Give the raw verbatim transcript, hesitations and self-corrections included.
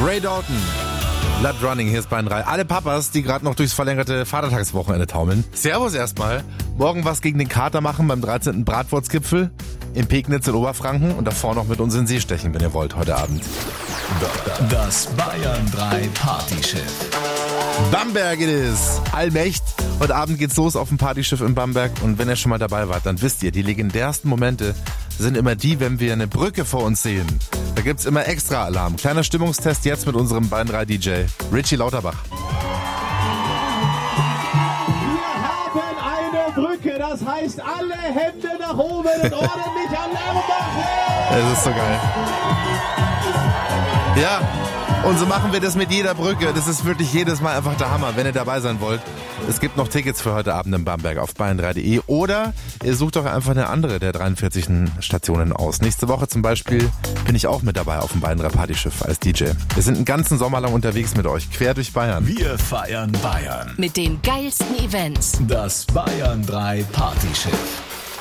Ray Dalton. Blood Running, hier ist Bayern drei. Alle Papas, die gerade noch durchs verlängerte Vatertagswochenende taumeln. Servus erstmal. Morgen was gegen den Kater machen beim dreizehnten Bratwurzgipfel in Pegnitz in Oberfranken und davor noch mit uns in den See stechen, wenn ihr wollt, heute Abend. Das Bayern drei Partyschiff. Bamberg it is. Allmächt. Heute Abend geht's los auf dem Partyschiff in Bamberg. Und wenn ihr schon mal dabei wart, dann wisst ihr, die legendärsten Momente sind immer die, wenn wir eine Brücke vor uns sehen. Da gibt's immer extra Alarm. Kleiner Stimmungstest jetzt mit unserem Bayern drei D J Richie Lauterbach. Wir haben eine Brücke, das heißt alle Hände nach oben und ordentlich Alarm machen. Das ist so geil. Ja, und so machen wir das mit jeder Brücke. Das ist wirklich jedes Mal einfach der Hammer, wenn ihr dabei sein wollt. Es gibt noch Tickets für heute Abend in Bamberg auf bayern drei punkt de oder ihr sucht doch einfach eine andere der dreiundvierzig Stationen aus. Nächste Woche zum Beispiel bin ich auch mit dabei auf dem Bayern drei Partyschiff als D J. Wir sind einen ganzen Sommer lang unterwegs mit euch, quer durch Bayern. Wir feiern Bayern. Mit den geilsten Events. Das Bayern drei Partyschiff.